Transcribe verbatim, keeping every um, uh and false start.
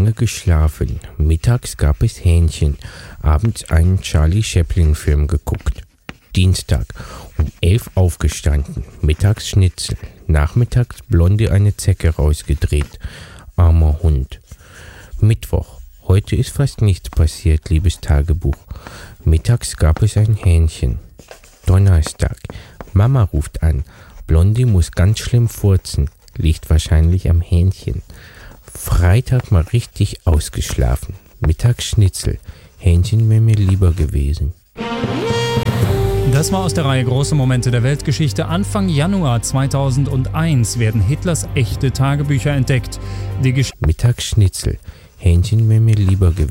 lange geschlafen. Mittags gab es Hähnchen. Abends einen Charlie Chaplin-Film geguckt. Dienstag um elf aufgestanden. Mittags Schnitzel. Nachmittags Blondie eine Zecke rausgedreht. Armer Hund. Mittwoch. Heute ist fast nichts passiert, liebes Tagebuch. Mittags gab es ein Hähnchen. Donnerstag. Mama ruft an. Blondie muss ganz schlimm furzen. Liegt wahrscheinlich am Hähnchen. Freitag mal richtig ausgeschlafen. Mittags Schnitzel. Hähnchen wäre mir lieber gewesen. Das war aus der Reihe Große Momente der Weltgeschichte. Anfang Januar zweitausendeins werden Hitlers echte Tagebücher entdeckt. Die Gesch- Mittags Schnitzel. Hähnchen wäre mir lieber gewesen.